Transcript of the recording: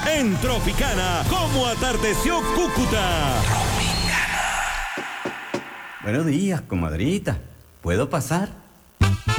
en Tropicana, como atardeció Cúcuta. Buenos días, comadrita. ¿Puedo pasar?